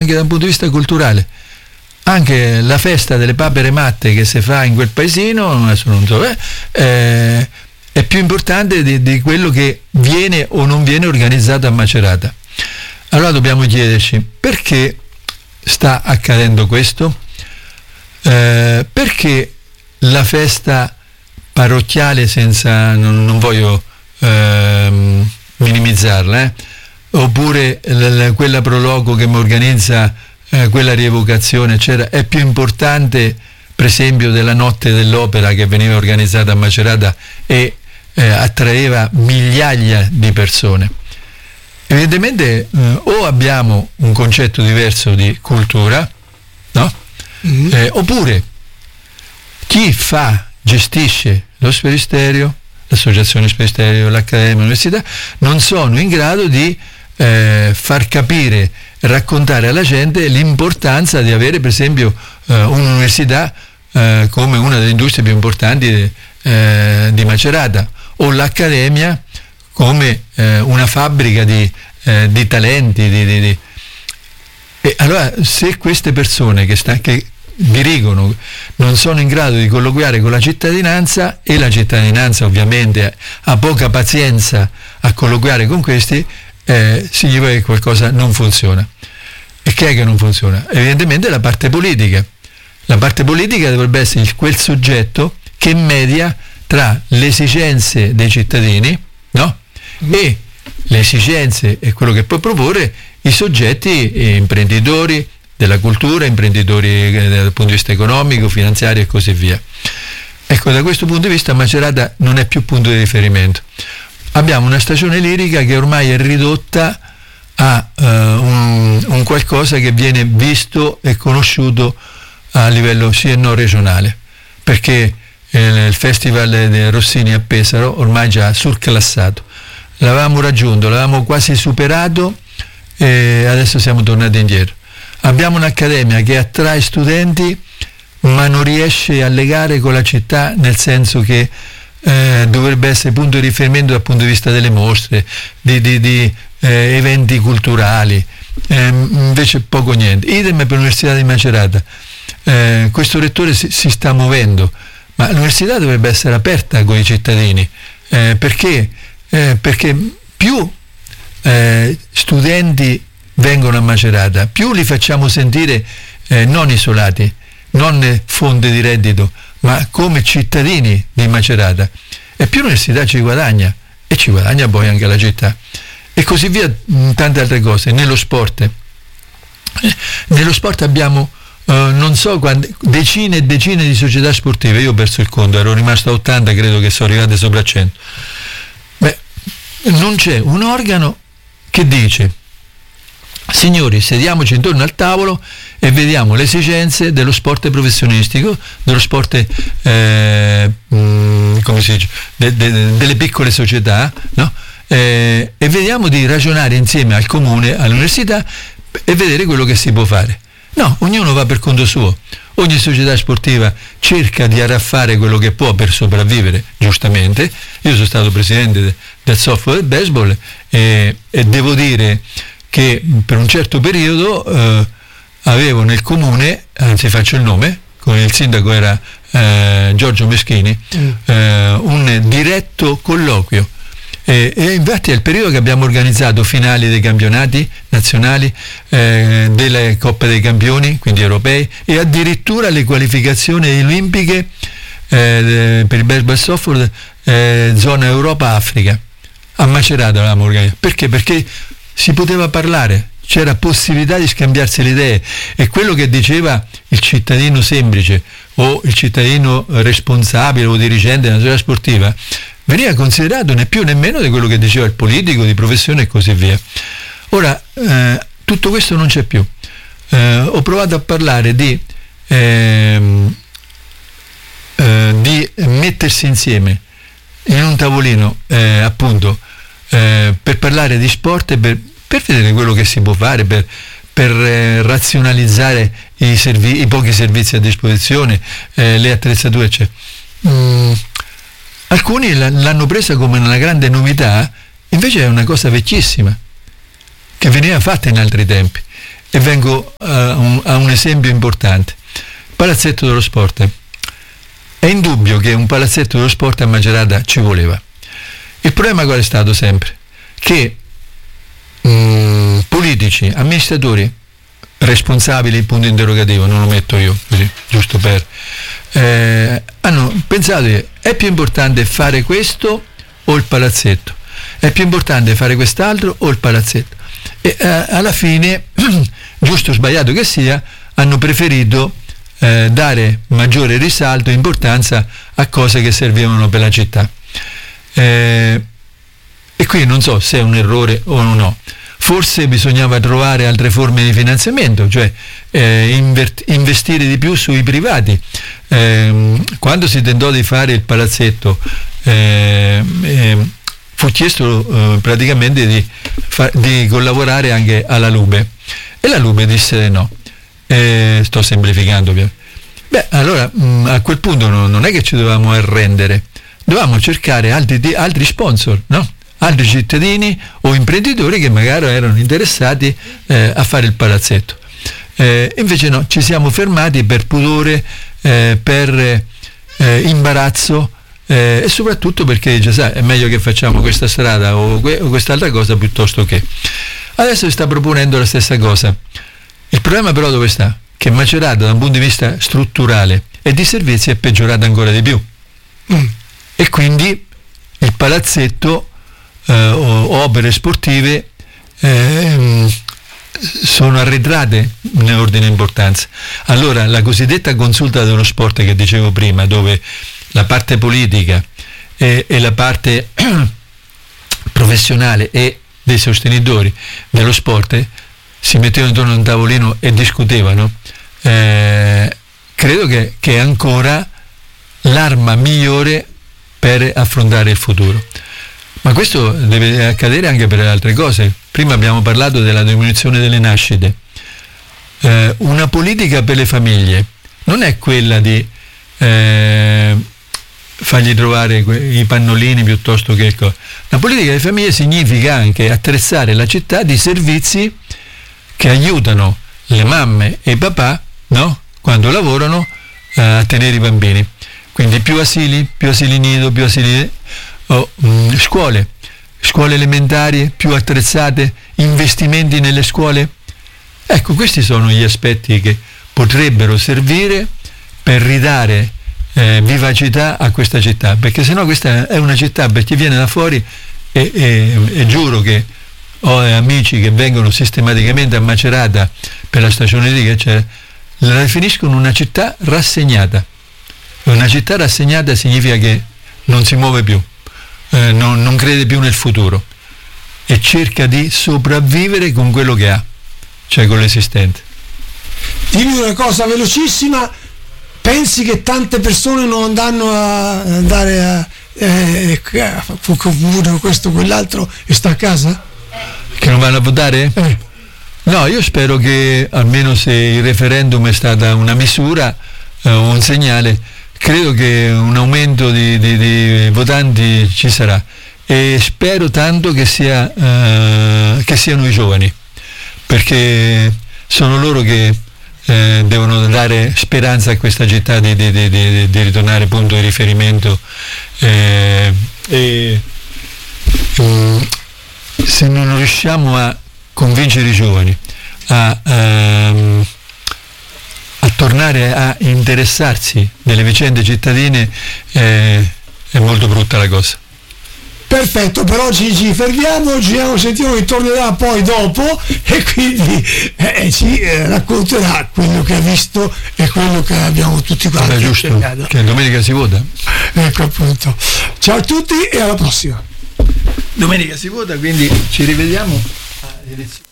anche da un punto di vista culturale. Anche la festa delle papere matte che si fa in quel paesino, adesso non so, è più importante di quello che viene o non viene organizzato a Macerata. Allora dobbiamo chiederci perché sta accadendo questo? Perché la festa parrocchiale, senza, non voglio minimizzarla, oppure quella prologo che mi organizza quella rievocazione, è più importante per esempio della notte dell'opera che veniva organizzata a Macerata e attraeva migliaia di persone. Evidentemente o abbiamo un concetto diverso di cultura, no? Oppure chi gestisce lo Sferisterio, l'associazione Sferisterio, l'accademia, l'università, non sono in grado di far capire, raccontare alla gente l'importanza di avere per esempio un'università come una delle industrie più importanti di Macerata, o l'accademia come una fabbrica di talenti. E allora, se queste persone che dirigono non sono in grado di colloquiare con la cittadinanza, e la cittadinanza ovviamente ha poca pazienza a colloquiare con questi, significa che qualcosa non funziona. E che è che non funziona? Evidentemente la parte politica. La parte politica dovrebbe essere quel soggetto che media tra le esigenze dei cittadini, no? E le esigenze e quello che può proporre i soggetti imprenditori della cultura, imprenditori dal punto di vista economico, finanziario e così via. Ecco, da questo punto di vista Macerata non è più punto di riferimento. Abbiamo una stazione lirica che ormai è ridotta a un qualcosa che viene visto e conosciuto a livello sì e no regionale, perché il Festival di Rossini a Pesaro ormai già surclassato, l'avevamo raggiunto, l'avevamo quasi superato e adesso siamo tornati indietro. Abbiamo un'accademia che attrae studenti ma non riesce a legare con la città, nel senso che dovrebbe essere punto di riferimento dal punto di vista delle mostre, di eventi culturali, invece poco niente. Idem per l'Università di Macerata. Questo rettore si sta muovendo, ma l'università dovrebbe essere aperta con i cittadini, perché più studenti vengono a Macerata, più li facciamo sentire non isolati, non fonte di reddito, ma come cittadini di Macerata, e più l'università ci guadagna, e ci guadagna poi anche la città, e così via, tante altre cose. Nello sport abbiamo non so quante, decine e decine di società sportive. Io ho perso il conto, ero rimasto a 80, credo che sono arrivate sopra 100. Non c'è un organo che dice: signori, sediamoci intorno al tavolo e vediamo le esigenze dello sport professionistico, dello sport come si dice, delle piccole società, no? E vediamo di ragionare insieme al comune, all'università, e vedere quello che si può fare. No, ognuno va per conto suo, ogni società sportiva cerca di arraffare quello che può per sopravvivere, giustamente. Io sono stato presidente del softball e del baseball e devo dire che per un certo periodo avevo nel comune, anzi faccio il nome, con il sindaco era Giorgio Meschini, un diretto colloquio. E infatti è il periodo che abbiamo organizzato finali dei campionati nazionali, delle Coppe dei Campioni, quindi europei, e addirittura le qualificazioni olimpiche per il baseball softball zona Europa-Africa. A Macerata avevamo organizzato. Perché? Perché si poteva parlare, c'era possibilità di scambiarsi le idee, e quello che diceva il cittadino semplice o il cittadino responsabile o dirigente della società sportiva veniva considerato né più né meno di quello che diceva il politico di professione e così via. Ora, tutto questo non c'è più. Ho provato a parlare di mettersi insieme in un tavolino, appunto, per parlare di sport e per vedere quello che si può fare, per razionalizzare i pochi servizi a disposizione, le attrezzature, eccetera. Alcuni l'hanno presa come una grande novità, invece è una cosa vecchissima, che veniva fatta in altri tempi. e vengo a un esempio importante. Palazzetto dello Sport. È indubbio che un palazzetto dello sport a Macerata ci voleva. Il problema qual è stato sempre? Che politici, amministratori, responsabili, punto interrogativo, non lo metto io così, giusto per hanno pensato che è più importante fare questo o il palazzetto, è più importante fare quest'altro o il palazzetto, e alla fine, giusto o sbagliato che sia, hanno preferito dare maggiore risalto e importanza a cose che servivano per la città, e qui non so se è un errore o no. Forse bisognava trovare altre forme di finanziamento, cioè investire di più sui privati. Quando si tentò di fare il palazzetto, fu chiesto praticamente di collaborare anche alla Lube, e la Lube disse no. Sto semplificando. Beh, allora a quel punto non è che ci dovevamo arrendere, dovevamo cercare altri sponsor, no? Altri cittadini o imprenditori che magari erano interessati a fare il palazzetto. Invece no, ci siamo fermati per pudore, per imbarazzo, e soprattutto perché dice, sai, è meglio che facciamo questa strada o quest'altra cosa piuttosto che. Adesso si sta proponendo la stessa cosa. Il problema però dove sta? Che Macerata da un punto di vista strutturale e di servizi è peggiorata ancora di più. E quindi il palazzetto opere sportive sono arretrate in ordine di importanza. Allora la cosiddetta consulta dello sport che dicevo prima, dove la parte politica e la parte professionale e dei sostenitori dello sport si mettevano intorno a un tavolino e discutevano, credo che è ancora l'arma migliore per affrontare il futuro. Ma questo deve accadere anche per le altre cose. Prima abbiamo parlato della diminuzione delle nascite. Una politica per le famiglie non è quella di fargli trovare i pannolini piuttosto che la politica delle famiglie significa anche attrezzare la città di servizi che aiutano le mamme e i papà, no? Quando lavorano, a tenere i bambini. Quindi più asili nido, più asili scuole elementari più attrezzate, investimenti nelle scuole. Ecco, questi sono gli aspetti che potrebbero servire per ridare vivacità a questa città, perché sennò questa è una città per chi viene da fuori, e giuro che ho amici che vengono sistematicamente a Macerata per la stagione di che la definiscono una città rassegnata. Una città rassegnata significa che non si muove più, non crede più nel futuro e cerca di sopravvivere con quello che ha, cioè con l'esistente. Dimmi una cosa velocissima: pensi che tante persone non andranno a andare a questo o quell'altro e sta a casa? Che non vanno a votare? No, io spero che, almeno se il referendum è stata una misura o un segnale, credo che un aumento di votanti ci sarà, e spero tanto che siano i giovani, perché sono loro che devono dare speranza a questa città di ritornare punto di riferimento, se non riusciamo a convincere i giovani a tornare a interessarsi delle vicende cittadine, è molto brutta la cosa. Perfetto, per oggi ci fermiamo, sentiamo che tornerà poi dopo e quindi ci racconterà quello che ha visto e quello che abbiamo tutti quanti. Giusto, che domenica si vota. Ecco appunto. Ciao a tutti e alla prossima. Domenica si vota, quindi ci rivediamo a elezioni.